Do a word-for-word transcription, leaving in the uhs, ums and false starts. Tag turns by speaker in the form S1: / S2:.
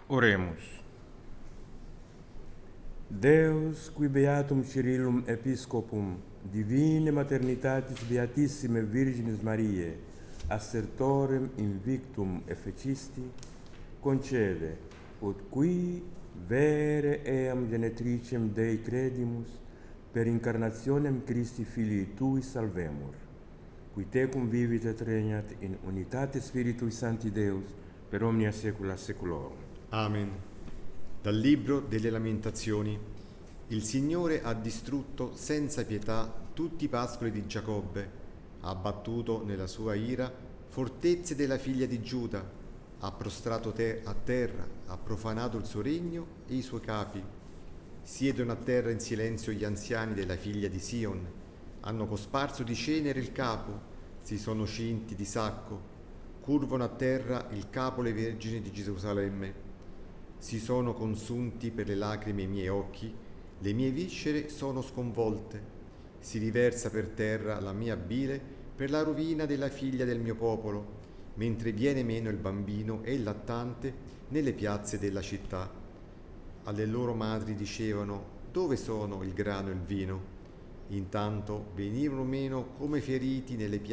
S1: Oremus. Deus, qui beatum Cyrillum episcopum, divine maternitatis beatissime Virginis Mariae, assertorem invictum efficisti, concede, ut qui vere eam genetricem Dei credimus, per incarnationem Christi Filii Tui salvemur, qui tecum vivit et regnat in unitate Spiritui Sancti Deus, per omnia saecula saeculorum.
S2: Amen. Dal Libro delle Lamentazioni. Il Signore ha distrutto senza pietà tutti i pascoli di Giacobbe, ha abbattuto nella sua ira fortezze della figlia di Giuda, ha prostrato te a terra, ha profanato il suo regno e i suoi capi. Siedono a terra in silenzio gli anziani della figlia di Sion, hanno cosparso di cenere il capo, si sono cinti di sacco, curvano a terra il capo le vergini di Gerusalemme. Si sono consunti per le lacrime i miei occhi, le mie viscere sono sconvolte. Si riversa per terra la mia bile per la rovina della figlia del mio popolo, mentre viene meno il bambino e il lattante nelle piazze della città. Alle loro madri dicevano: dove sono il grano e il vino? Intanto venivano meno come feriti nelle piazze